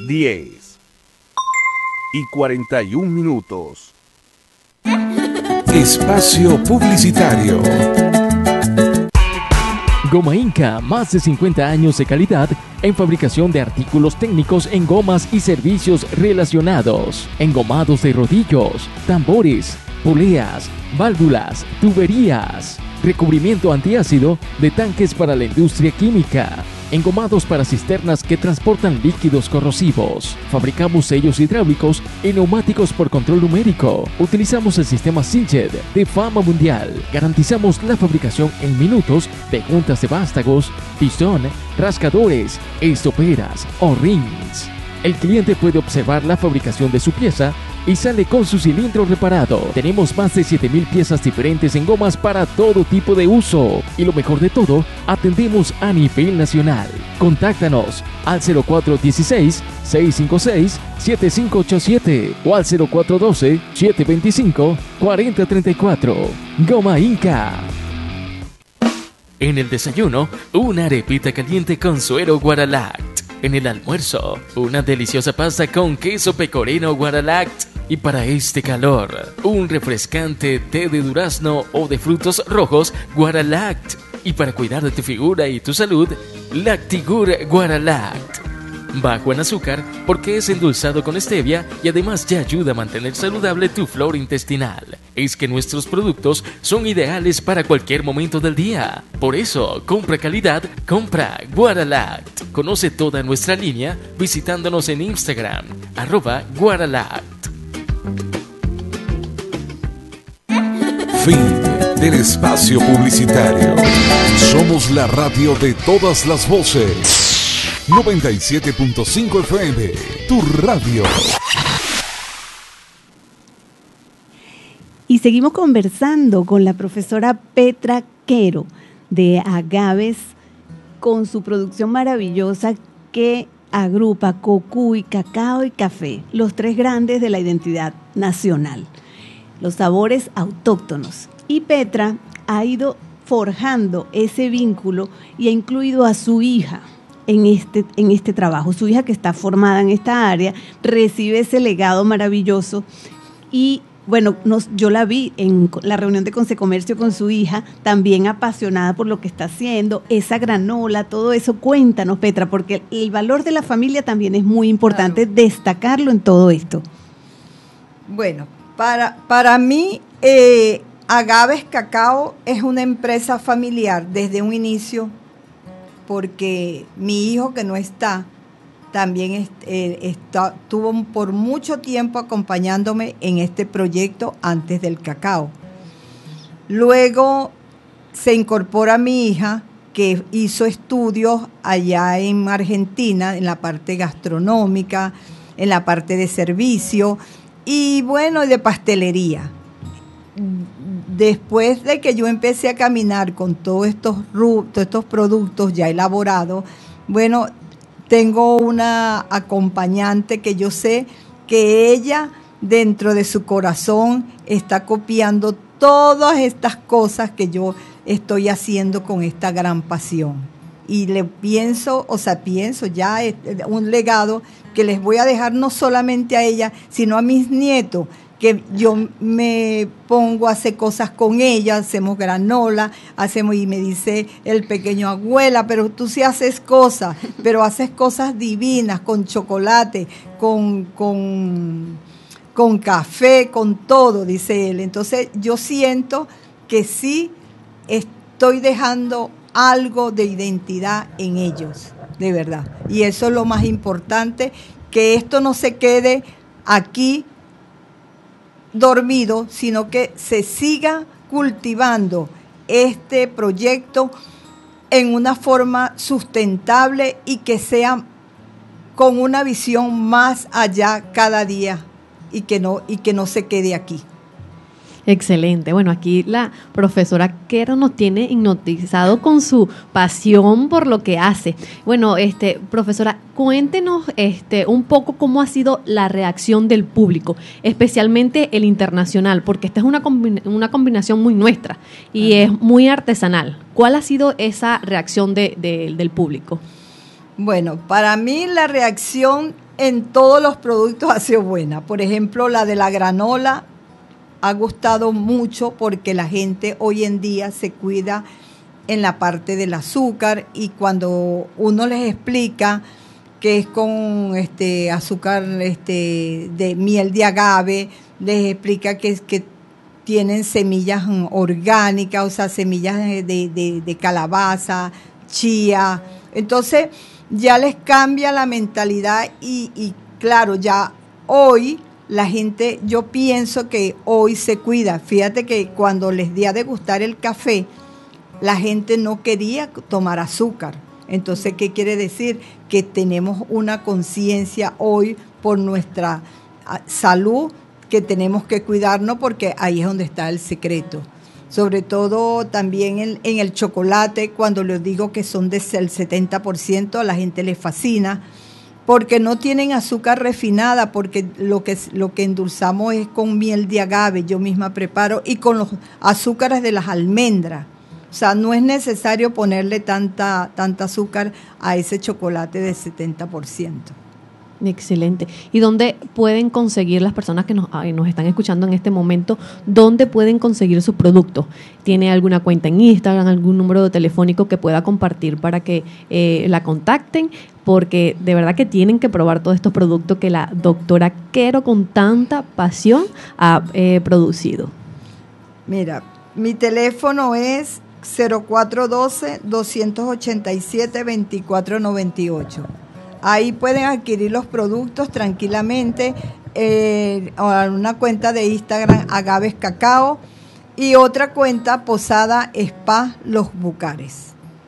10:41. Espacio publicitario. Goma Inca, más de 50 años de calidad en fabricación de artículos técnicos en gomas y servicios relacionados, engomados de rodillos, tambores, poleas, válvulas, tuberías, recubrimiento antiácido de tanques para la industria química, engomados para cisternas que transportan líquidos corrosivos. Fabricamos sellos hidráulicos y neumáticos por control numérico. Utilizamos el sistema Sinched de fama mundial. Garantizamos la fabricación en minutos de juntas de vástagos, pistón, rascadores, estoperas o rings. El cliente puede observar la fabricación de su pieza y sale con su cilindro reparado. Tenemos más de 7,000 piezas diferentes en gomas para todo tipo de uso. Y lo mejor de todo, atendemos a nivel nacional. Contáctanos al 0416-656-7587 o al 0412-725-4034. Goma Inca. En el desayuno, una arepita caliente con suero Guaralact. En el almuerzo, una deliciosa pasta con queso pecorino Guaralact. Y para este calor, un refrescante té de durazno o de frutos rojos Guaralact. Y para cuidar de tu figura y tu salud, Lactigur Guaralact. Bajo en azúcar porque es endulzado con stevia y además te ayuda a mantener saludable tu flora intestinal. Es que nuestros productos son ideales para cualquier momento del día. Por eso, compra calidad, compra Guaralact. Conoce toda nuestra línea visitándonos en Instagram, @Guaralact. Fin del espacio publicitario. Somos la radio de todas las voces. 97.5 FM, tu radio. Y seguimos conversando con la profesora Petra Quero de Agaves, con su producción maravillosa que agrupa cocuy, cacao y café, los tres grandes de la identidad nacional, los sabores autóctonos. Y Petra ha ido forjando ese vínculo y ha incluido a su hija en este trabajo. Su hija, que está formada en esta área, recibe ese legado maravilloso. Y bueno, yo la vi en la reunión de Consecomercio con su hija, también apasionada por lo que está haciendo, esa granola, todo eso. Cuéntanos, Petra, porque el valor de la familia también es muy importante, claro, destacarlo en todo esto. Bueno, para mí, Agaves Cacao es una empresa familiar desde un inicio, porque mi hijo, que no está, también estuvo por mucho tiempo acompañándome en este proyecto antes del cacao. Luego se incorpora mi hija, que hizo estudios allá en Argentina, en la parte gastronómica, en la parte de servicio y bueno, de pastelería. Después de que yo empecé a caminar con todos estos productos ya elaborados, bueno, tengo una acompañante que yo sé que ella, dentro de su corazón, está copiando todas estas cosas que yo estoy haciendo con esta gran pasión. Y pienso ya un legado que les voy a dejar no solamente a ella, sino a mis nietos, que yo me pongo a hacer cosas con ella, hacemos granola, y me dice el pequeño: abuela, pero tú sí haces cosas, pero haces cosas divinas, con chocolate, con café, con todo, dice él. Entonces yo siento que sí estoy dejando algo de identidad en ellos, de verdad. Y eso es lo más importante, que esto no se quede aquí dormido, sino que se siga cultivando este proyecto en una forma sustentable y que sea con una visión más allá cada día y que no se quede aquí. Excelente. Bueno, aquí la profesora Quero nos tiene hipnotizado con su pasión por lo que hace. Bueno, profesora, cuéntenos un poco cómo ha sido la reacción del público, especialmente el internacional, porque esta es una combinación muy nuestra y es muy artesanal. ¿Cuál ha sido esa reacción del público? Bueno, para mí la reacción en todos los productos ha sido buena. Por ejemplo, la de la granola ha gustado mucho porque la gente hoy en día se cuida en la parte del azúcar, y cuando uno les explica que es con azúcar de miel de agave, les explica que tienen semillas orgánicas, o sea, semillas de calabaza, chía. Entonces ya les cambia la mentalidad y claro, ya hoy la gente, yo pienso que hoy se cuida. Fíjate que cuando les di a degustar el café, la gente no quería tomar azúcar. Entonces, ¿qué quiere decir? Que tenemos una conciencia hoy por nuestra salud, que tenemos que cuidarnos, porque ahí es donde está el secreto. Sobre todo también en el chocolate, cuando les digo que son del 70%, a la gente le fascina, porque no tienen azúcar refinada, porque lo que endulzamos es con miel de agave, yo misma preparo, y con los azúcares de las almendras. O sea, no es necesario ponerle tanta azúcar a ese chocolate de 70%. Excelente. ¿Y dónde pueden conseguir las personas que nos están escuchando en este momento? ¿Dónde pueden conseguir sus productos? ¿Tiene alguna cuenta en Instagram, algún número telefónico que pueda compartir para que la contacten? Porque de verdad que tienen que probar todos estos productos que la doctora Quero con tanta pasión ha producido. Mira, mi teléfono es 0412-287-2498. Ahí pueden adquirir los productos tranquilamente, una cuenta de Instagram Agaves Cacao y otra cuenta Posada Spa Los Bucares.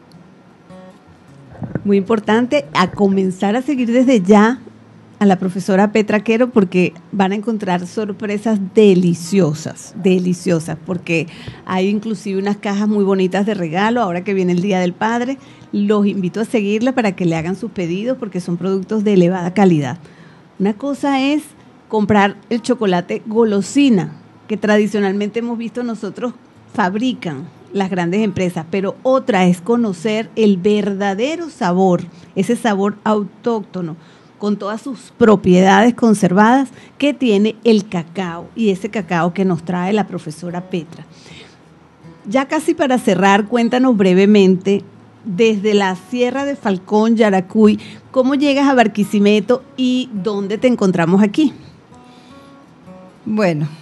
Muy importante, a comenzar a seguir desde ya a la profesora Petra Quero, porque van a encontrar sorpresas deliciosas, porque hay inclusive unas cajas muy bonitas de regalo, ahora que viene el Día del Padre. Los invito a seguirla para que le hagan sus pedidos, porque son productos de elevada calidad. Una cosa es comprar el chocolate golosina, que tradicionalmente hemos visto nosotros fabrican las grandes empresas, pero otra es conocer el verdadero sabor, ese sabor autóctono, con todas sus propiedades conservadas que tiene el cacao, y ese cacao que nos trae la profesora Petra. Ya casi para cerrar, cuéntanos brevemente, desde la Sierra de Falcón, Yaracuy, ¿cómo llegas a Barquisimeto y dónde te encontramos aquí? Bueno,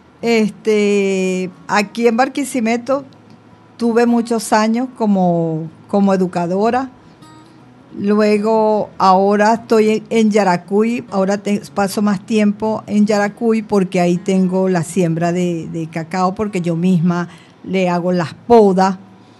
aquí en Barquisimeto tuve muchos años como educadora. Luego, ahora estoy en Yaracuy, ahora paso más tiempo en Yaracuy porque ahí tengo la siembra de cacao, porque yo misma le hago las podas,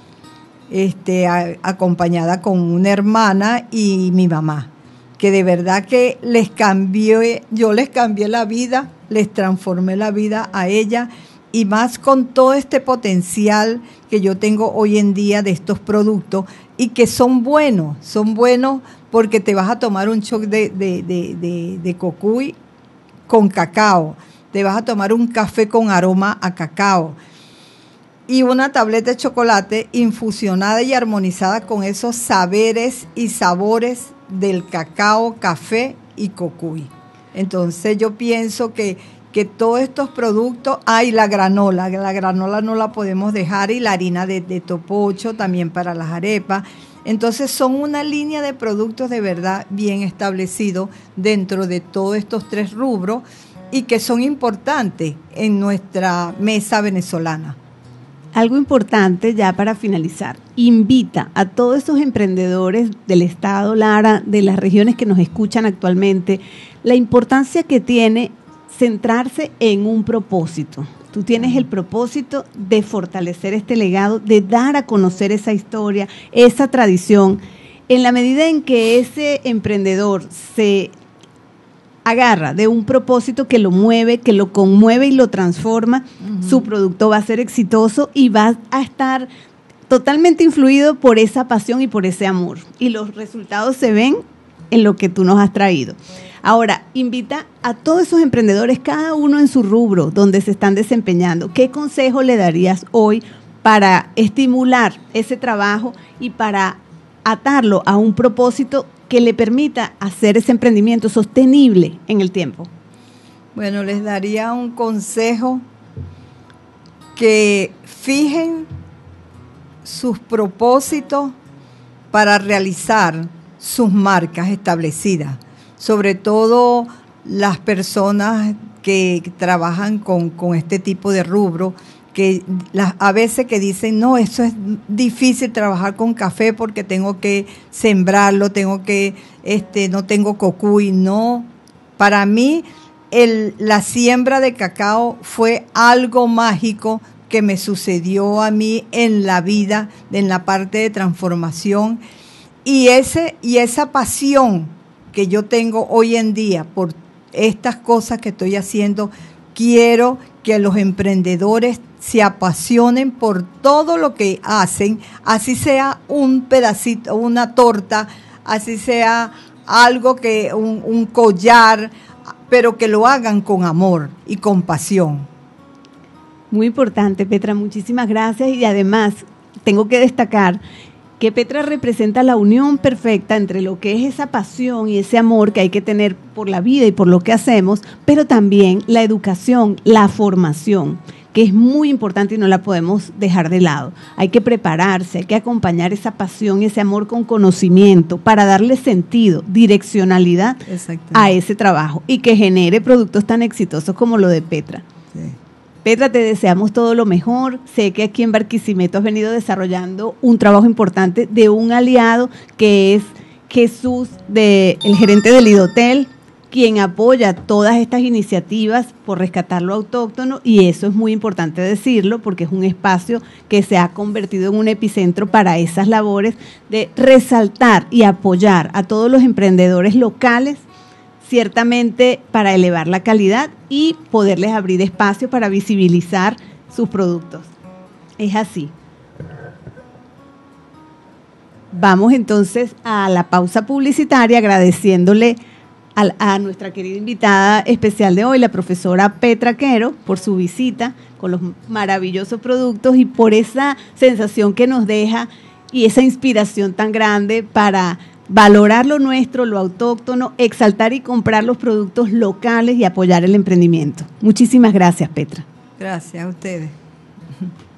acompañada con una hermana y mi mamá, que de verdad que yo les cambié la vida, les transformé la vida a ella, y más con todo este potencial que yo tengo hoy en día de estos productos, y que son buenos porque te vas a tomar un shot de cocuy con cacao, te vas a tomar un café con aroma a cacao y una tableta de chocolate infusionada y armonizada con esos saberes y sabores del cacao, café y cocuy. Entonces yo pienso que todos estos productos, la granola no la podemos dejar, y la harina de topocho también para las arepas. Entonces son una línea de productos de verdad bien establecidos dentro de todos estos 3 rubros, y que son importantes en nuestra mesa venezolana. Algo importante ya para finalizar, invita a todos esos emprendedores del estado Lara, de las regiones que nos escuchan actualmente, la importancia que tiene centrarse en un propósito. Tú tienes el propósito de fortalecer este legado, de dar a conocer esa historia, esa tradición. En la medida en que ese emprendedor se agarra de un propósito que lo mueve, que lo conmueve y lo transforma, su producto va a ser exitoso y va a estar totalmente influido por esa pasión y por ese amor. Y los resultados se ven en lo que tú nos has traído. Ahora, invita a todos esos emprendedores, cada uno en su rubro donde se están desempeñando. ¿Qué consejo le darías hoy para estimular ese trabajo y para atarlo a un propósito que le permita hacer ese emprendimiento sostenible en el tiempo? Bueno, les daría un consejo: que fijen sus propósitos para realizar sus marcas establecidas, sobre todo las personas que trabajan con este tipo de rubro, que a veces que dicen, no, eso es difícil trabajar con café porque tengo que sembrarlo, no tengo cocuy. No, para mí la siembra de cacao fue algo mágico que me sucedió a mí en la vida, en la parte de transformación, y esa pasión que yo tengo hoy en día por estas cosas que estoy haciendo. Quiero que los emprendedores se apasionen por todo lo que hacen, así sea un pedacito, una torta, así sea algo que un collar, pero que lo hagan con amor y con pasión. Muy importante, Petra, muchísimas gracias. Y además tengo que destacar que Petra representa la unión perfecta entre lo que es esa pasión y ese amor que hay que tener por la vida y por lo que hacemos, pero también la educación, la formación, que es muy importante y no la podemos dejar de lado. Hay que prepararse, hay que acompañar esa pasión y ese amor con conocimiento para darle sentido, direccionalidad a ese trabajo y que genere productos tan exitosos como lo de Petra. Sí. Petra, te deseamos todo lo mejor. Sé que aquí en Barquisimeto has venido desarrollando un trabajo importante de un aliado que es Jesús, el gerente del Lidotel, quien apoya todas estas iniciativas por rescatar lo autóctono, y eso es muy importante decirlo porque es un espacio que se ha convertido en un epicentro para esas labores de resaltar y apoyar a todos los emprendedores locales, ciertamente para elevar la calidad y poderles abrir espacio para visibilizar sus productos. Es así. Vamos entonces a la pausa publicitaria, agradeciéndole a nuestra querida invitada especial de hoy, la profesora Petra Quero, por su visita con los maravillosos productos y por esa sensación que nos deja y esa inspiración tan grande para valorar lo nuestro, lo autóctono, exaltar y comprar los productos locales y apoyar el emprendimiento. Muchísimas gracias, Petra. Gracias a ustedes.